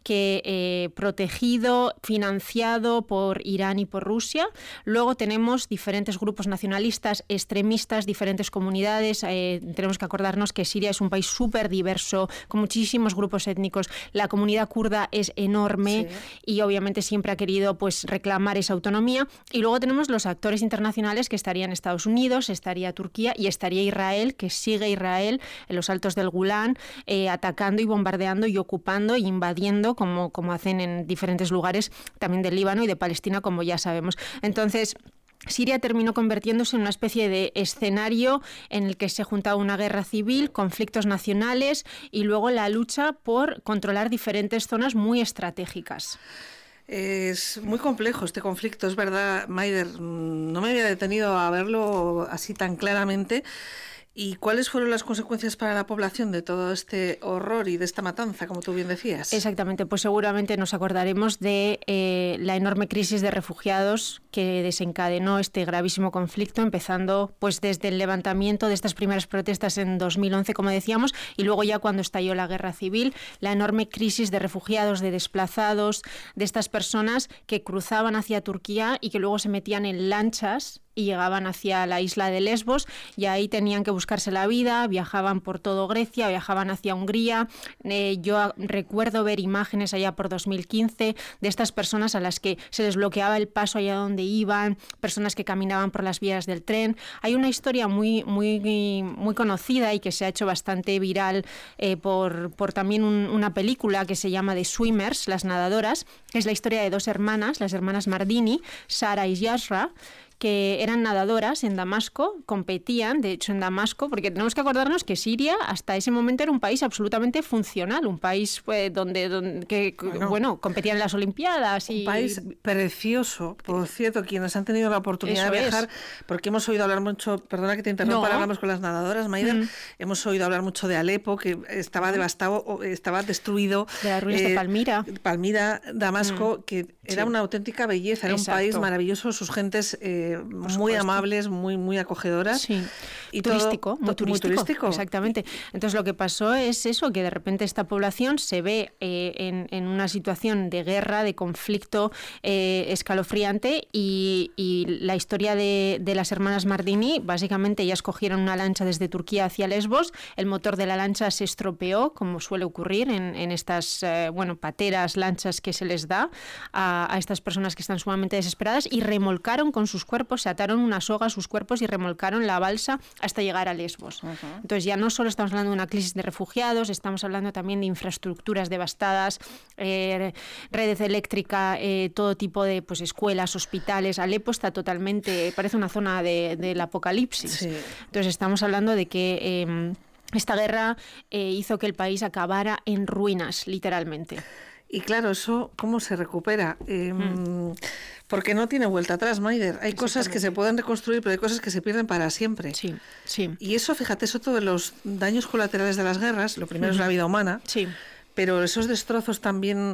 que protegido, financiado por Irán y por Rusia. Luego tenemos diferentes grupos nacionalistas, extremistas, diferentes comunidades. Tenemos que acordarnos que Siria es un país súper diverso, con muchísimos grupos étnicos. La comunidad kurda es enorme, sí, y obviamente siempre ha querido pues reclamar esa autonomía. Y luego tenemos los actores internacionales, que estarían Estados Unidos, estaría Turquía y estaría Israel, que sigue Israel en los altos del Golán, atacando y bombardeando y ocupando e invadiendo, como hacen en diferentes lugares también del Líbano y de Palestina, como ya sabemos. Entonces, Siria terminó convirtiéndose en una especie de escenario en el que se juntaba una guerra civil, conflictos nacionales y luego la lucha por controlar diferentes zonas muy estratégicas. Es muy complejo este conflicto, es verdad, Maider. No me había detenido a verlo así tan claramente. ¿Y cuáles fueron las consecuencias para la población de todo este horror y de esta matanza, como tú bien decías? Exactamente, pues seguramente nos acordaremos de la enorme crisis de refugiados que desencadenó este gravísimo conflicto, empezando pues desde el levantamiento de estas primeras protestas en 2011, como decíamos, y luego ya cuando estalló la guerra civil, la enorme crisis de refugiados, de desplazados, de estas personas que cruzaban hacia Turquía y que luego se metían en lanchas y llegaban hacia la isla de Lesbos y ahí tenían que buscarse la vida, viajaban por todo Grecia, viajaban hacia Hungría. Yo recuerdo ver imágenes allá por 2015 de estas personas a las que se les bloqueaba el paso allá donde iban, personas que caminaban por las vías del tren. Hay una historia muy conocida y que se ha hecho bastante viral por también una película que se llama The Swimmers, Las Nadadoras, que es la historia de dos hermanas, las hermanas Mardini, Sara y Yasra, que eran nadadoras en Damasco, competían, de hecho, en Damasco, porque tenemos que acordarnos que Siria hasta ese momento era un país absolutamente funcional, un país donde competían en las Olimpiadas. Un país precioso, por cierto, quienes han tenido la oportunidad de viajar, porque hemos oído hablar mucho, perdona que te interrumpa, hablamos con las nadadoras, Maider, hemos oído hablar mucho de Alepo, que estaba devastado, estaba destruido. De las ruinas de Palmira. Palmira, Damasco, que era una auténtica belleza, era un país maravilloso, sus gentes muy amables, muy acogedoras. Sí. Y turístico, muy turístico. Exactamente. Entonces lo que pasó es eso, que de repente esta población se ve en una situación de guerra, de conflicto escalofriante y la historia de las hermanas Mardini, básicamente ellas cogieron una lancha desde Turquía hacia Lesbos, el motor de la lancha se estropeó, como suele ocurrir en estas pateras, lanchas que se les da a estas personas que están sumamente desesperadas, y remolcaron con sus cuerpos, se ataron una soga a sus cuerpos y remolcaron la balsa hasta llegar a Lesbos. Uh-huh. Entonces ya no solo estamos hablando de una crisis de refugiados, estamos hablando también de infraestructuras devastadas, redes eléctricas, todo tipo de escuelas, hospitales. Alepo está totalmente, parece una zona del apocalipsis. Sí. Entonces estamos hablando de que esta guerra hizo que el país acabara en ruinas, literalmente. Y claro, eso, ¿cómo se recupera? Porque no tiene vuelta atrás, Maider. Hay cosas que se pueden reconstruir, pero hay cosas que se pierden para siempre. Sí, sí. Y eso, fíjate, es otro de los daños colaterales de las guerras. Lo primero es la vida humana. Sí. Pero esos destrozos también